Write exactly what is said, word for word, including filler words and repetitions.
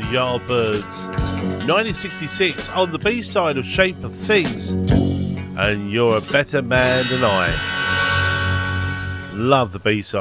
Yardbirds. nineteen sixty-six on the B-side of Shape of Things. And You're a Better Man Than I. Love the B-side.